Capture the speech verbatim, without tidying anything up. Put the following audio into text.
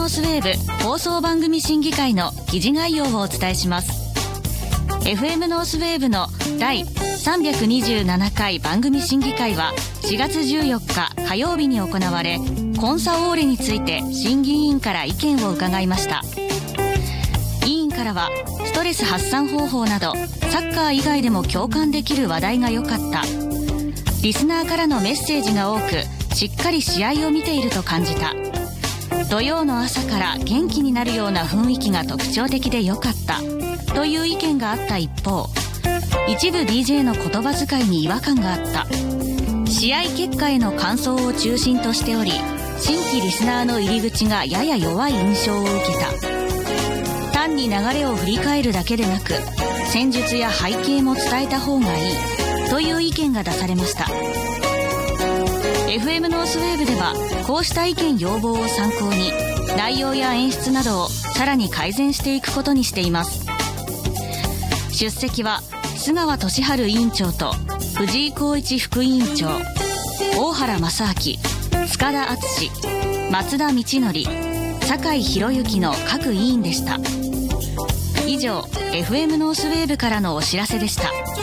ノースウェーブ放送番組審議会の記事概要をお伝えします。 エフエム ノースウェーブのだいさんびゃくにじゅうななかい番組審議会はしがつじゅうよっか火曜日に行われ、コンサオーレについて審議委員から意見を伺いました。委員からはストレス発散方法などサッカー以外でも共感できる話題が良かった、リスナーからのメッセージが多くしっかり試合を見ていると感じた、土曜の朝から元気になるような雰囲気が特徴的で良かったという意見があった一方、一部 ディージェー の言葉遣いに違和感があった、試合結果への感想を中心としており、新規リスナーの入り口がやや弱い印象を受けた、単に流れを振り返るだけでなく戦術や背景も伝えた方がいいという意見が出されました。 エフエム ノースウェーブではこうした意見要望を参考に内容や演出などをさらに改善していくことにしています。出席は須川俊治委員長と藤井光一副委員長、大原正明、塚田敦、松田道則、酒井宏之の各委員でした。以上 エフエム ノースウェーブからのお知らせでした。